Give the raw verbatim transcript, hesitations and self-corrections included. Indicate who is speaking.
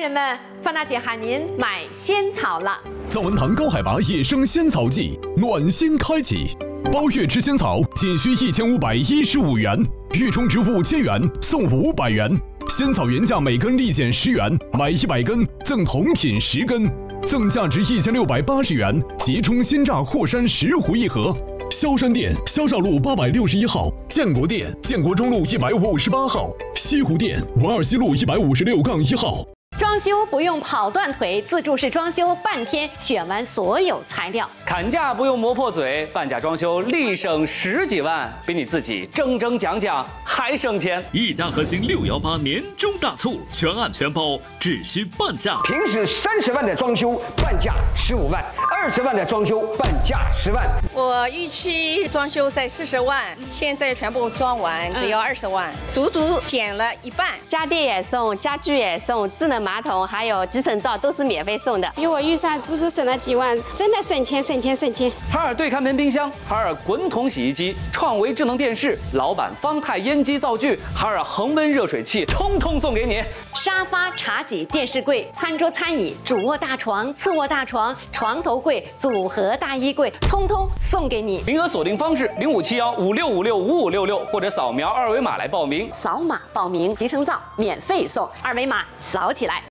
Speaker 1: 人们，范大姐喊您买仙草了。
Speaker 2: 藏文堂高海拔野生仙草季暖心开启，包月吃仙草仅需一千五百一十五元，预充值五千元送五百元。仙草原价每根立减十元，买一百根赠同品十根，赠价值一千六百八十元即充鲜榨霍山石斛一盒。萧山店萧兆路八百六十一号，建国店建国中路一百五十八号，西湖店文二西路一百五十六杠一号。
Speaker 1: 装修不用跑断腿，自助式装修半天选完所有材料。
Speaker 3: 砍价不用磨破嘴，半价装修立省十几万，比你自己争争讲讲还省钱。
Speaker 4: 一家核心六幺八年终大促，全案全包，只需半价。
Speaker 5: 平时三十万的装修，半价十五万；二十万的装修，半价十万。
Speaker 6: 我预期装修在四十万，现在全部装完只要二十万，足足减了一半。
Speaker 7: 家电也送，家具也送，智能马桶还有集成灶都是免费送的。
Speaker 8: 比我预算足足省了几万，真的省钱省钱省钱。
Speaker 3: 海尔对看门冰箱、海尔滚筒洗衣机、创维智能电视、老板方太烟机灶具、海尔恒温热水器，通通送给你。
Speaker 1: 沙发、茶几、电视柜、餐桌、餐椅、主卧大床、次卧大床、床头柜、组合大衣柜，通通送给你。
Speaker 3: 名额锁定方式：零五七幺五六五六五五六六，或者扫描二维码来报名。
Speaker 1: 扫码报名，集成灶免费送，二维码扫起来。